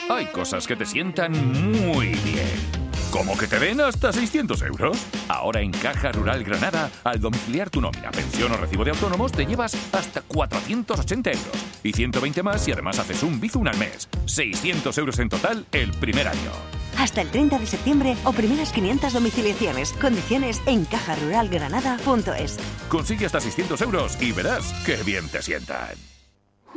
Hay cosas que te sientan muy bien. ¿Cómo que te den hasta 600 euros? Ahora en Caja Rural Granada, al domiciliar tu nómina, pensión o recibo de autónomos, te llevas hasta 480 euros. Y 120 más si además haces un Bizum al mes. 600 euros en total el primer año. Hasta el 30 de septiembre o primeras 500 domiciliaciones. Condiciones en cajaruralgranada.es. Consigue hasta 600 euros y verás qué bien te sientan.